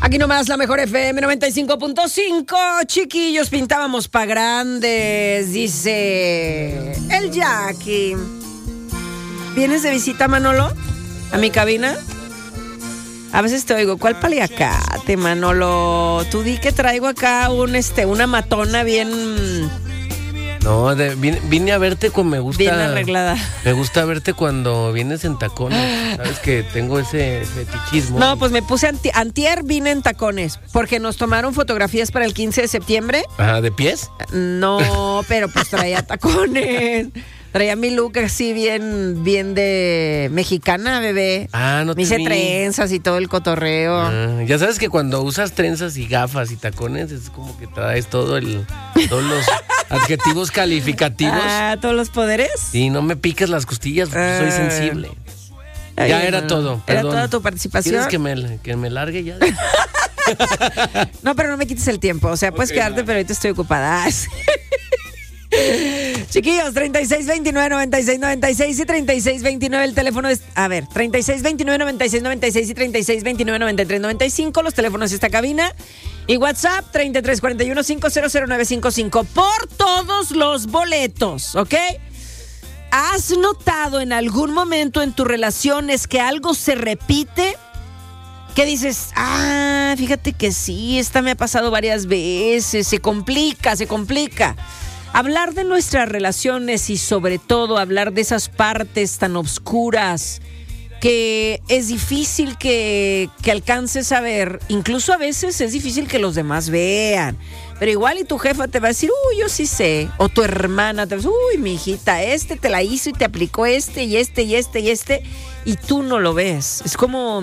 Aquí nomás la mejor FM 95.5. Chiquillos, pintábamos pa' grandes. Dice el Jackie. ¿Vienes de visita, Manolo? ¿A mi cabina? A veces te oigo, ¿cuál paliacate, Manolo? Tú di que traigo acá una matona bien... No, vine a verte cuando me gusta... Bien arreglada. Me gusta verte cuando vienes en tacones. Sabes que tengo ese fetichismo. No, pues me puse antier vine en tacones, porque nos tomaron fotografías para el 15 de septiembre. Ajá, ¿de pies? No, pero pues traía tacones. Traía mi look así bien de mexicana, bebé. Ah, no te me hice vi. trenzas y todo el cotorreo. Ya sabes que cuando usas trenzas y gafas y tacones es como que traes todos los adjetivos calificativos. Ah, ¿todos los poderes? Y no me piques las costillas porque soy sensible. Ay, Ya no. era todo, Era perdón. toda tu participación. ¿Quieres que me largue ya? No, pero no me quites el tiempo. O sea, puedes quedarte, pero ahorita estoy ocupada. Chiquillos, 3629-9696 y 3629 el teléfono es... A ver, 3629-9696 y 3629-9395 los teléfonos de esta cabina. Y WhatsApp 3341-500955 por todos los boletos, ¿ok? ¿Has notado en algún momento en tus relaciones que algo se repite? ¿Qué dices? Fíjate que sí, esta me ha pasado varias veces, se complica. Hablar de nuestras relaciones y sobre todo hablar de esas partes tan oscuras que es difícil que alcances a ver, incluso a veces es difícil que los demás vean, pero igual y tu jefa te va a decir, yo sí sé, o tu hermana te va a decir, mi hijita, te la hizo y te aplicó y y tú no lo ves. Es como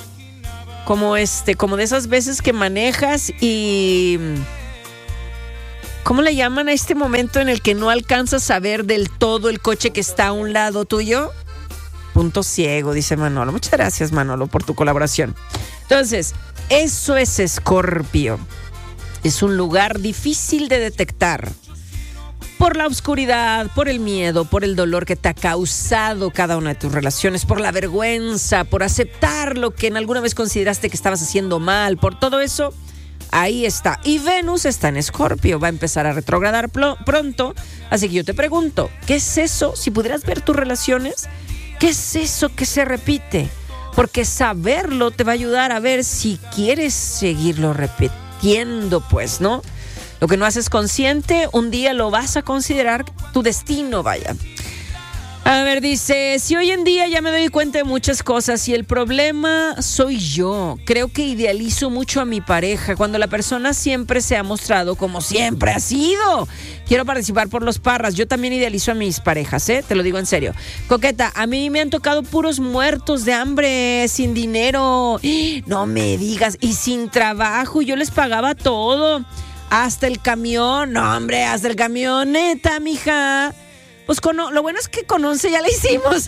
de esas veces que manejas y... ¿Cómo le llaman a este momento en el que no alcanzas a ver del todo el coche que está a un lado tuyo? Punto ciego, dice Manolo. Muchas gracias, Manolo, por tu colaboración. Entonces, eso es Escorpio. Es un lugar difícil de detectar. Por la oscuridad, por el miedo, por el dolor que te ha causado cada una de tus relaciones, por la vergüenza, por aceptar lo que en alguna vez consideraste que estabas haciendo mal, por todo eso... Ahí está. Y Venus está en Escorpio. Va a empezar a retrogradar pronto. Así que yo te pregunto, ¿qué es eso? Si pudieras ver tus relaciones, ¿qué es eso que se repite? Porque saberlo te va a ayudar a ver si quieres seguirlo repitiendo, pues, ¿no? Lo que no haces consciente, un día lo vas a considerar tu destino, vaya. A ver, dice, si hoy en día ya me doy cuenta de muchas cosas y el problema soy yo. Creo que idealizo mucho a mi pareja cuando la persona siempre se ha mostrado como siempre ha sido. Quiero participar por los Parras. Yo también idealizo a mis parejas, te lo digo en serio. Coqueta, a mí me han tocado puros muertos de hambre, sin dinero. No me digas, y sin trabajo. Yo les pagaba todo. Hasta el camión. No, hombre, hasta el camión, neta, mija. Pues lo bueno es que con 11 ya la hicimos.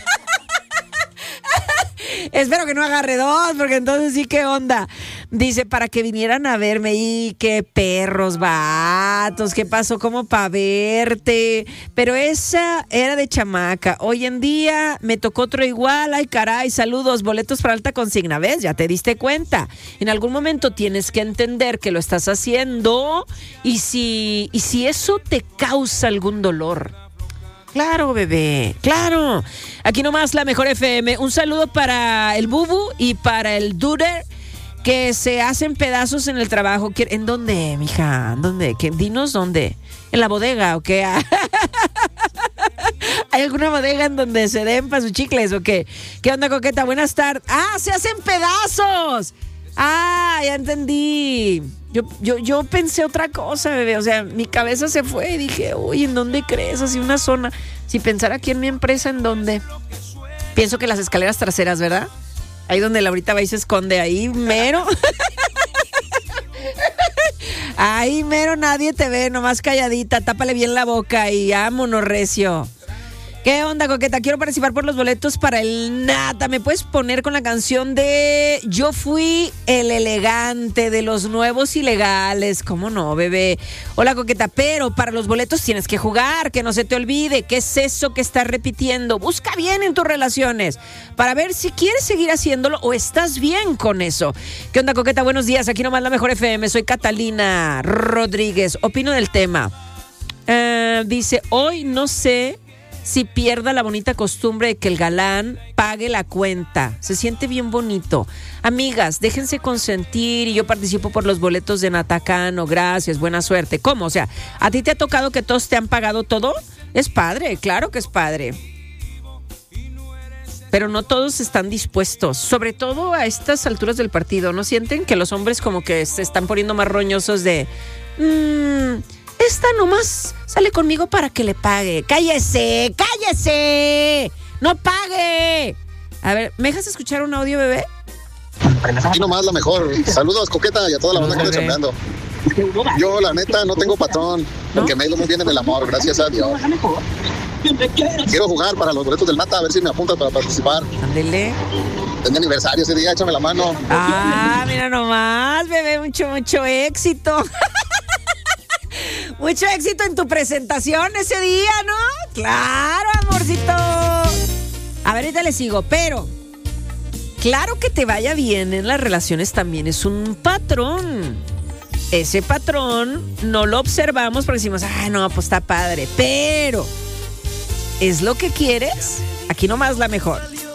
Espero que no agarre 2, porque entonces sí, ¿qué onda? Dice, para que vinieran a verme. Y qué perros, vatos, ¿qué pasó? Como para verte. Pero esa era de chamaca. Hoy en día me tocó otro igual. Ay, caray, saludos, boletos para alta consigna. ¿Ves? Ya te diste cuenta. En algún momento tienes que entender que lo estás haciendo. Y si eso te causa algún dolor. Claro, bebé, claro. Aquí nomás la mejor FM. Un saludo para el Bubu y para el Duder, que se hacen pedazos en el trabajo. ¿En dónde, mija? ¿En dónde? Dinos dónde. ¿En la bodega o qué? ¿Hay alguna bodega en donde se den para sus chicles o qué? ¿Qué onda, Coqueta? Buenas tardes. ¡Se hacen pedazos! Ya entendí. Yo pensé otra cosa, bebé. O sea, mi cabeza se fue y dije, ¿en dónde crees? Así una zona. Si pensara aquí en mi empresa, ¿en dónde? Pienso que las escaleras traseras, ¿verdad? Ahí donde Laurita va y se esconde. Ahí mero. Ahí mero nadie te ve, nomás calladita. Tápale bien la boca y vámonos, recio. ¿Qué onda, coqueta? Quiero participar por los boletos para el Nata. ¿Me puedes poner con la canción de Yo fui el elegante de los nuevos ilegales? ¿Cómo no, bebé? Hola, coqueta, pero para los boletos tienes que jugar, que no se te olvide. ¿Qué es eso que estás repitiendo? Busca bien en tus relaciones para ver si quieres seguir haciéndolo o estás bien con eso. ¿Qué onda, coqueta? Buenos días. Aquí nomás la Mejor FM. Soy Catalina Rodríguez. Opino del tema. Dice, hoy no sé si pierda la bonita costumbre de que el galán pague la cuenta. Se siente bien bonito. Amigas, déjense consentir y yo participo por los boletos de Natacano. Gracias, buena suerte. ¿Cómo? O sea, ¿a ti te ha tocado que todos te han pagado todo? Es padre, claro que es padre. Pero no todos están dispuestos, sobre todo a estas alturas del partido. ¿No sienten que los hombres como que se están poniendo más roñosos de... esta nomás sale conmigo para que le pague. ¡Cállese! ¡Cállese! ¡No pague! A ver, ¿me dejas escuchar un audio, bebé? Aquí nomás la mejor. Saludos, coqueta, y a toda la banda que anda chambeando. Yo, la neta, no tengo patrón, porque me ha ido muy bien en el amor, gracias a Dios. Quiero jugar para los boletos del Nata, a ver si me apuntas para participar. Ándele. Es mi aniversario ese día, échame la mano. Ah, mira nomás, bebé, mucho éxito. Mucho éxito en tu presentación ese día, ¿no? Claro, amorcito. A ver, ahorita le sigo, pero claro que te vaya bien en las relaciones también es un patrón. Ese patrón no lo observamos porque decimos, no, pues está padre, pero ¿es lo que quieres? Aquí nomás la mejor.